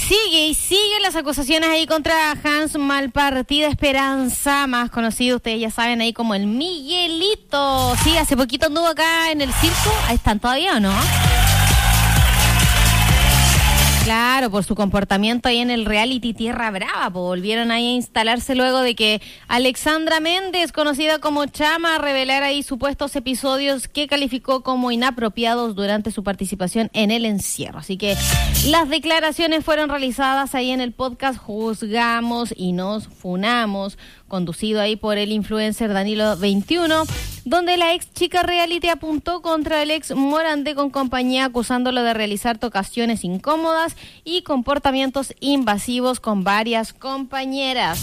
siguen las acusaciones ahí contra Hans Malpartida Esperanza, más conocido, ustedes ya saben, ahí como el Miguelito. Sí, hace poquito anduvo acá en el circo. Ahí están todavía, ¿o no? Claro, por su comportamiento ahí en el reality Tierra Brava, pues volvieron ahí a instalarse luego de que Alexandra Méndez, conocida como Chama, revelara ahí supuestos episodios que calificó como inapropiados durante su participación en el encierro. Así que las declaraciones fueron realizadas ahí en el podcast Juzgamos y Nos Funamos, conducido ahí por el influencer Danilo 21, donde la ex chica reality apuntó contra el ex Morandé con compañía, acusándolo de realizar tocaciones incómodas y comportamientos invasivos con varias compañeras.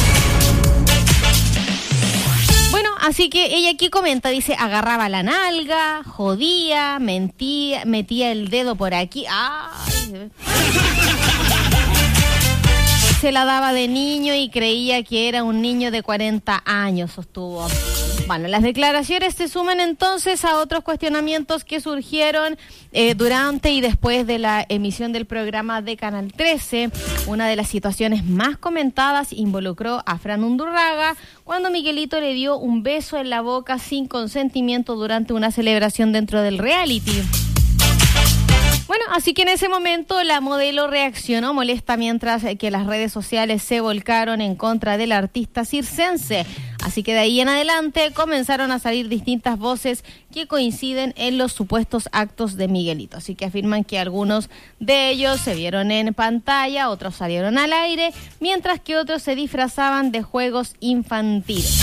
Bueno, así que ella aquí comenta, dice, agarraba la nalga, jodía, mentía, metía el dedo por aquí. ¡Ay! Se la daba de niño y creía que era un niño de 40 años, sostuvo. Bueno, las declaraciones se suman entonces a otros cuestionamientos que surgieron durante y después de la emisión del programa de Canal 13. Una de las situaciones más comentadas involucró a Fran Undurraga cuando Miguelito le dio un beso en la boca sin consentimiento durante una celebración dentro del reality. Bueno, así que en ese momento la modelo reaccionó molesta mientras que las redes sociales se volcaron en contra del artista circense. Así que de ahí en adelante comenzaron a salir distintas voces que coinciden en los supuestos actos de Miguelito. Así que afirman que algunos de ellos se vieron en pantalla, otros salieron al aire, mientras que otros se disfrazaban de juegos infantiles.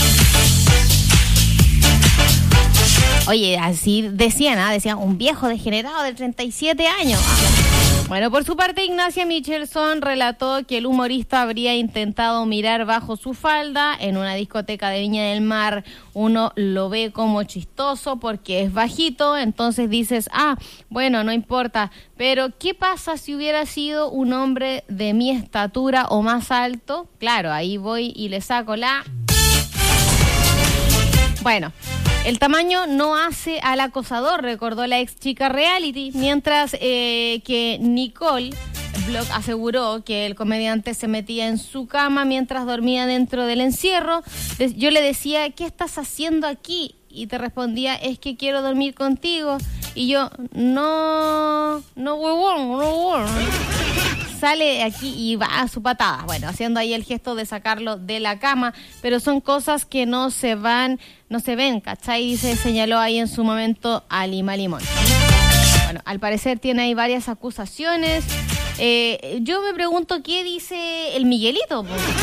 Oye, así decían, un viejo degenerado de 37 años. Bueno, por su parte, Ignacia Michelson relató que el humorista habría intentado mirar bajo su falda en una discoteca de Viña del Mar. Uno lo ve como chistoso porque es bajito, entonces dices, bueno, no importa. Pero, ¿qué pasa si hubiera sido un hombre de mi estatura o más alto? Claro, ahí voy y le saco la... Bueno, el tamaño no hace al acosador, recordó la ex chica reality, mientras que Nicole Block aseguró que el comediante se metía en su cama mientras dormía dentro del encierro. Yo le decía, ¿qué estás haciendo aquí? Y te respondía, es que quiero dormir contigo. Y yo, no huevón. Sale aquí y va a su patada. Bueno, haciendo ahí el gesto de sacarlo de la cama, pero son cosas que no se ven, ¿cachai? Y se señaló ahí en su momento a Lima Limón. Bueno, al parecer tiene ahí varias acusaciones. Yo me pregunto, ¿qué dice el Miguelito?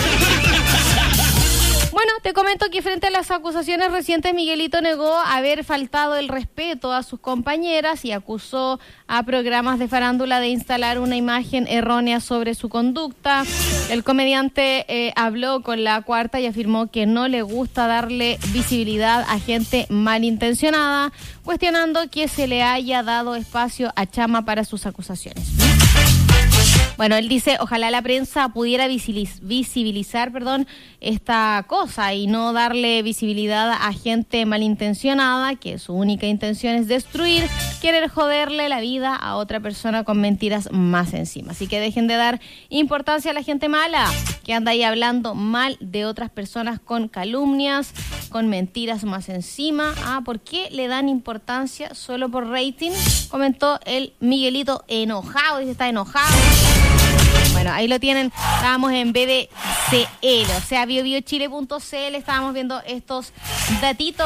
Bueno, te comento que frente a las acusaciones recientes, Miguelito negó haber faltado el respeto a sus compañeras y acusó a programas de farándula de instalar una imagen errónea sobre su conducta. El comediante habló con La Cuarta y afirmó que no le gusta darle visibilidad a gente malintencionada, cuestionando que se le haya dado espacio a Chama para sus acusaciones. Bueno, él dice, ojalá la prensa pudiera visibilizar esta cosa y no darle visibilidad a gente malintencionada, que su única intención es destruir, querer joderle la vida a otra persona con mentiras más encima. Así que dejen de dar importancia a la gente mala, que anda ahí hablando mal de otras personas con calumnias, con mentiras más encima. ¿Por qué le dan importancia solo por rating? Comentó el Miguelito enojado, dice, está enojado. Bueno, ahí lo tienen, estábamos en BBCL, o sea, biobiochile.cl, estábamos viendo estos datitos.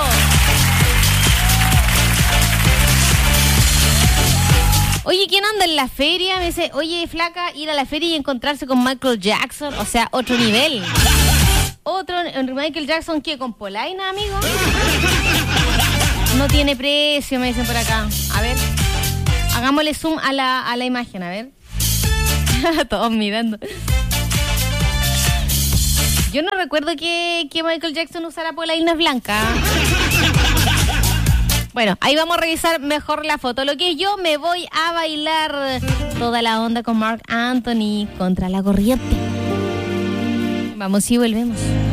Oye, ¿quién anda en la feria? Me dice, oye, flaca, ir a la feria y encontrarse con Michael Jackson, o sea, otro nivel. Michael Jackson, ¿qué? ¿Con polaina, amigo? No tiene precio, me dicen por acá. A ver, hagámosle zoom a la imagen, a ver. Todos mirando. Yo no recuerdo que Michael Jackson usara polainas blancas. Bueno, ahí vamos a revisar mejor la foto. Lo que es, yo me voy a bailar toda la onda con Marc Anthony contra la corriente. Vamos y volvemos.